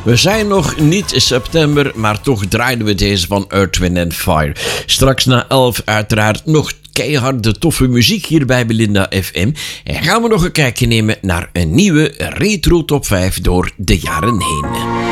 We zijn nog niet september, maar toch draaiden we deze van Earth, Wind & Fire. Straks na 11 uiteraard nog keiharde toffe muziek hier bij Belinda FM. En gaan we nog een kijkje nemen naar een nieuwe retro top 5 door de jaren heen.